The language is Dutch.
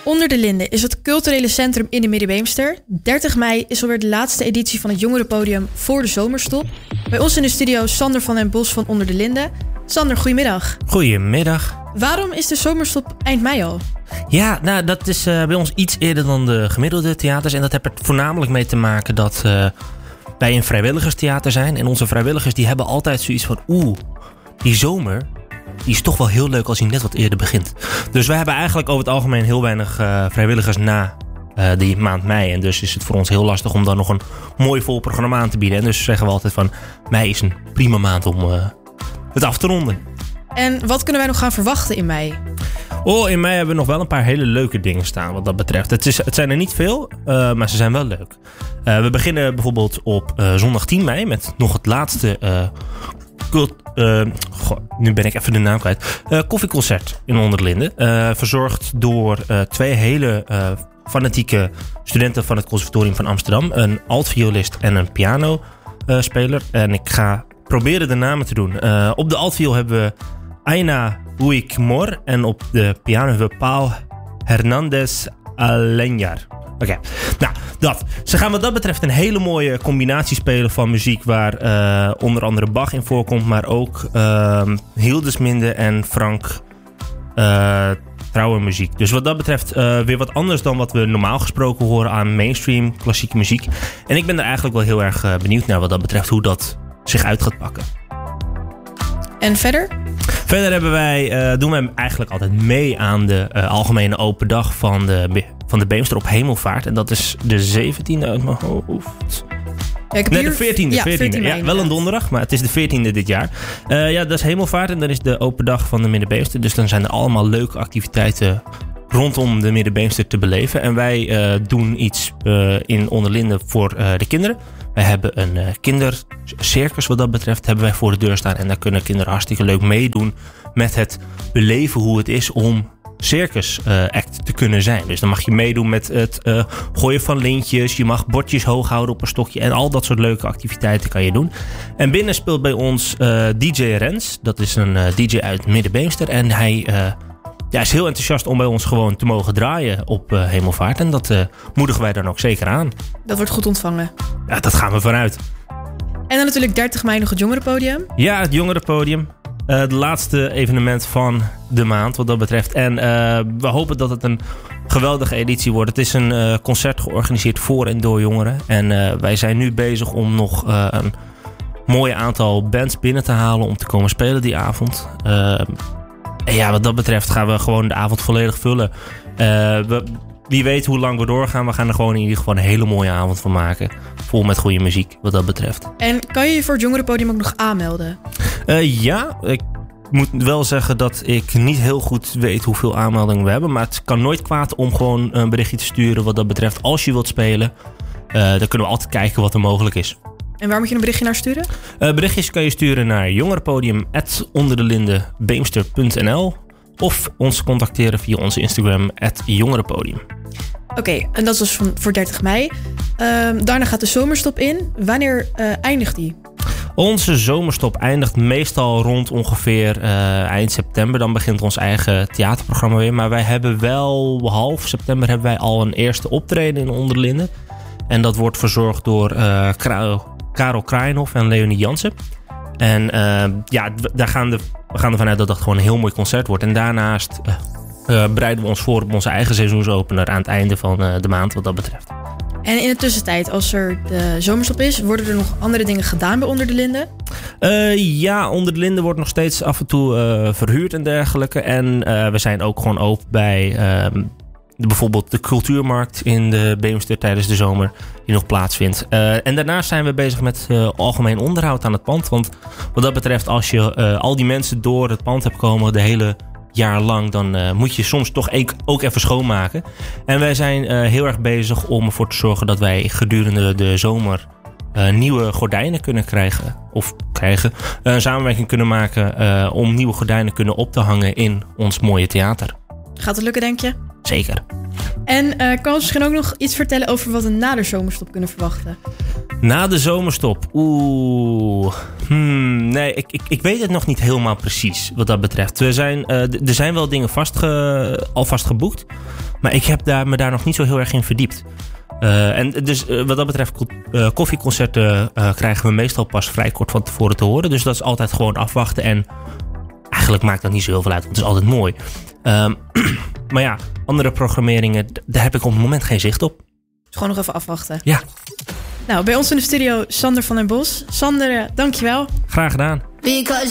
Onder de Linden is het culturele centrum in de Middenbeemster. 30 mei is alweer de laatste editie van het Jongerenpodium voor de zomerstop. Bij ons in de studio Sander van den Bos van Onder de Linden. Sander, goedemiddag. Goedemiddag. Waarom is de zomerstop eind mei al? Ja, nou, dat is bij ons iets eerder dan de gemiddelde theaters. En dat heeft er voornamelijk mee te maken dat wij een vrijwilligerstheater zijn. En onze vrijwilligers die hebben altijd zoiets van... die zomer... die is toch wel heel leuk als hij net wat eerder begint. Dus wij hebben eigenlijk over het algemeen heel weinig vrijwilligers na die maand mei. En dus is het voor ons heel lastig om dan nog een mooi vol programma aan te bieden. En dus zeggen we altijd van... mei is een prima maand om het af te ronden. En wat kunnen wij nog gaan verwachten in mei? In mei hebben we nog wel een paar hele leuke dingen staan wat dat betreft. Het zijn er niet veel, maar ze zijn wel leuk. We beginnen bijvoorbeeld op zondag 10 mei met nog het laatste... nu ben ik even de naam kwijt. Koffieconcert in Onder de Linden. Verzorgd door twee hele fanatieke studenten van het Conservatorium van Amsterdam. Een altviolist en een pianospeler. En ik ga proberen de namen te doen. Op de altviool hebben we Aina Uik Mor. En op de piano hebben we Paul Hernandez Aleñar. Oké, nou dat. Ze gaan wat dat betreft een hele mooie combinatie spelen van muziek waar onder andere Bach in voorkomt, maar ook Hildesminde en Frank Trouwenmuziek. Dus wat dat betreft weer wat anders dan wat we normaal gesproken horen aan mainstream klassieke muziek. En ik ben er eigenlijk wel heel erg benieuwd naar wat dat betreft hoe dat zich uit gaat pakken. En verder? Verder doen wij eigenlijk altijd mee aan de algemene open dag van de Beemster op Hemelvaart. En dat is de 17e uit mijn hoofd. De 14e. Ja, 14e mei, ja, wel een donderdag, maar het is de 14e dit jaar. Ja, dat is Hemelvaart en dat is de open dag van de Middenbeemster. Dus dan zijn er allemaal leuke activiteiten rondom de Middenbeemster te beleven. En wij doen iets in Onder Linden voor de kinderen. Wij hebben een kindercircus wat dat betreft hebben wij voor de deur staan. En daar kunnen kinderen hartstikke leuk meedoen met het beleven hoe het is om circus act te kunnen zijn. Dus dan mag je meedoen met het gooien van lintjes. Je mag bordjes hoog houden op een stokje. En al dat soort leuke activiteiten kan je doen. En binnen speelt bij ons DJ Rens. Dat is een DJ uit Middenbeemster. En hij is heel enthousiast om bij ons gewoon te mogen draaien op Hemelvaart. En dat moedigen wij dan ook zeker aan. Dat wordt goed ontvangen. Ja, dat gaan we vanuit. En dan natuurlijk 30 mei nog het Jongerenpodium. Ja, het Jongerenpodium. Het laatste evenement van de maand wat dat betreft. En we hopen dat het een geweldige editie wordt. Het is een concert georganiseerd voor en door jongeren. En wij zijn nu bezig om nog een mooi aantal bands binnen te halen om te komen spelen die avond. En ja, wat dat betreft gaan we gewoon de avond volledig vullen. Wie weet hoe lang we doorgaan. We gaan er gewoon in ieder geval een hele mooie avond van maken. Vol met goede muziek, wat dat betreft. En kan je je voor het Jongerenpodium ook nog aanmelden? Ja, ik moet wel zeggen dat ik niet heel goed weet hoeveel aanmeldingen we hebben. Maar het kan nooit kwaad om gewoon een berichtje te sturen wat dat betreft. Als je wilt spelen, dan kunnen we altijd kijken wat er mogelijk is. En waar moet je een berichtje naar sturen? Berichtjes kan je sturen naar jongerenpodium@onderdelindenbeemster.nl of ons contacteren via onze Instagram @jongerenpodium. Oké, en dat is dus voor 30 mei. Daarna gaat de zomerstop in. Wanneer eindigt die? Onze zomerstop eindigt meestal rond ongeveer eind september. Dan begint ons eigen theaterprogramma weer. Maar wij hebben wel half september hebben wij al een eerste optreden in Onder de Linden. En dat wordt verzorgd door Karel Kraaienhof en Leonie Jansen. En we gaan ervan uit dat dat gewoon een heel mooi concert wordt. En daarnaast bereiden we ons voor op onze eigen seizoensopener aan het einde van de maand wat dat betreft. En in de tussentijd, als er de zomerstop is, worden er nog andere dingen gedaan bij Onder de Linden? Ja, Onder de Linden wordt nog steeds af en toe verhuurd en dergelijke. En we zijn ook gewoon open bij bijvoorbeeld de cultuurmarkt in de Beemster tijdens de zomer die nog plaatsvindt. En daarnaast zijn we bezig met algemeen onderhoud aan het pand. Want wat dat betreft, als je al die mensen door het pand hebt komen de hele jaar lang, dan moet je soms toch ook even schoonmaken. En wij zijn heel erg bezig om ervoor te zorgen dat wij gedurende de zomer nieuwe gordijnen kunnen krijgen. Een samenwerking kunnen maken om nieuwe gordijnen kunnen op te hangen in ons mooie theater. Gaat het lukken, denk je? Zeker. En kan je misschien ook nog iets vertellen over wat we na de zomerstop kunnen verwachten? Na de zomerstop? Nee, ik weet het nog niet helemaal precies wat dat betreft. Er zijn wel dingen alvast geboekt. Maar ik heb me daar nog niet zo heel erg in verdiept. En dus wat dat betreft, koffieconcerten krijgen we meestal pas vrij kort van tevoren te horen. Dus dat is altijd gewoon afwachten. En eigenlijk maakt dat niet zo heel veel uit, want het is altijd mooi. Maar ja, andere programmeringen, daar heb ik op het moment geen zicht op. Dus gewoon nog even afwachten. Ja. Nou, bij ons in de studio Sander van den Bos. Sander, dankjewel. Graag gedaan.